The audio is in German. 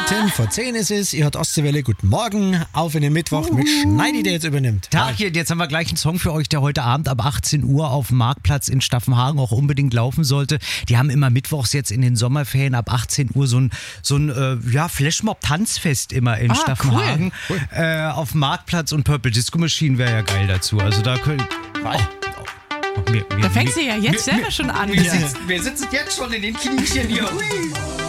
Vor 10 ist es. Ihr hört Ostseewelle. Guten Morgen. Auf in den Mittwoch mit Schneidi, der jetzt übernimmt. Tag hier, jetzt haben wir gleich einen Song für euch, der heute Abend ab 18 Uhr auf dem Marktplatz in Staffenhagen auch unbedingt laufen sollte. Die haben immer mittwochs jetzt in den Sommerferien ab 18 Uhr so ein Flashmob-Tanzfest immer in Staffenhagen. Cool. Auf dem Marktplatz, und Purple Disco Machine wäre ja geil dazu. Also da können... Da fängst du ja jetzt selber schon an. Wir sitzen jetzt schon in den Knietchen hier. Hui.